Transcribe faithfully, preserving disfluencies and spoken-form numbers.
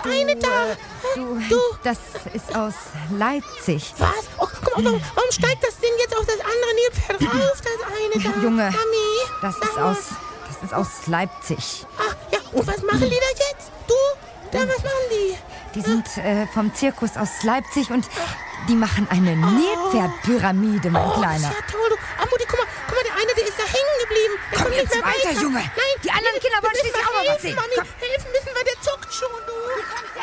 du, eine da. Äh, du, Du. das ist aus Leipzig. Was? Oh, guck mal, warum, warum steigt das Ding jetzt auf das andere Nilpferd rauf, das eine da? Junge, Mami, das sag ist mal. aus, das ist aus Leipzig. Ach, ja, und was machen die da jetzt? Du? Da, was machen die? Die sind äh, vom Zirkus aus Leipzig und die machen eine Nilpferdpyramide, mein Oh, Kleiner. das ist ja toll. Du. Ah, Mutti, guck mal, guck mal, der eine, der ist da hängen geblieben. Der Komm kommt jetzt nicht mehr weiter, Junge. Nein, Die anderen Kinder wollen wir müssen schließlich mal auch noch was helfen, sehen. Mami, Komm. helfen müssen wir, der zuckt schon, du.